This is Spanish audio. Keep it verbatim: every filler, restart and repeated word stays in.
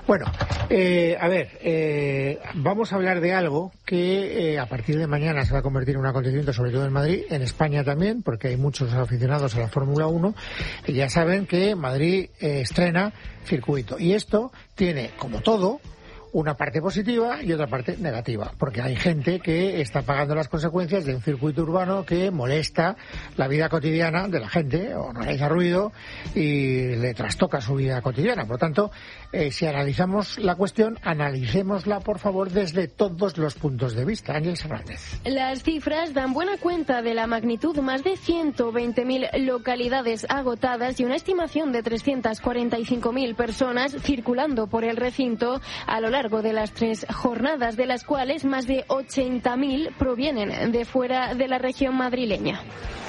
Bueno, eh, a ver, eh, vamos a hablar de algo que eh, a partir de mañana se va a convertir en un acontecimiento, sobre todo en Madrid, en España también, porque hay muchos aficionados a la Fórmula uno, y ya saben que Madrid eh, estrena circuito. Y esto tiene, como todo, una parte positiva y otra parte negativa, porque hay gente que está pagando las consecuencias de un circuito urbano que molesta la vida cotidiana de la gente, o realiza ruido y le trastoca su vida cotidiana. Por lo tanto, eh, si analizamos la cuestión, analicémosla, por favor, desde todos los puntos de vista. Ángel Fernández. Las cifras dan buena cuenta de la magnitud: más de ciento veinte mil localidades agotadas y una estimación de trescientas cuarenta y cinco mil personas circulando por el recinto a lo largo de las tres jornadas, de las cuales más de ochenta mil provienen de fuera de la región madrileña.